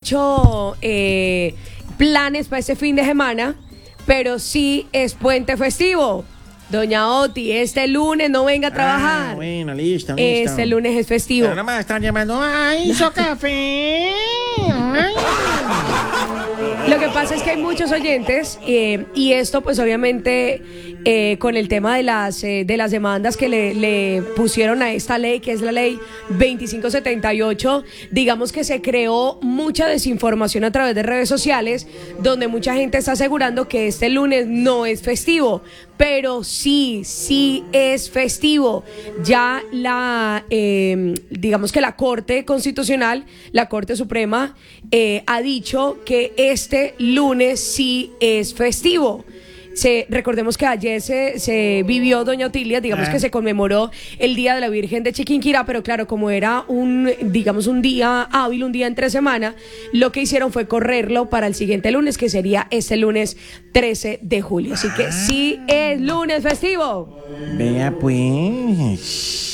dicho planes para este fin de semana, pero sí es puente festivo. Doña Oti, este lunes no venga a trabajar. Bueno, listo. Este lunes es festivo. Pero no me están llamando. ¡Ay, hizo café! Ay. Lo que pasa es que hay muchos oyentes y esto pues obviamente con el tema de las demandas que le pusieron a esta ley, que es la ley 2578, digamos que se creó mucha desinformación a través de redes sociales, donde mucha gente está asegurando que este lunes no es festivo, pero sí es festivo. Ya digamos que la Corte Constitucional, la Corte Suprema, ha dicho que este lunes sí es festivo. Recordemos que ayer se vivió, doña Otilia, digamos que se conmemoró el Día de la Virgen de Chiquinquirá, pero claro, como era un día hábil, un día entre semana, lo que hicieron fue correrlo para el siguiente lunes, que sería este lunes 13 de julio. Así que sí es lunes festivo. Vea pues.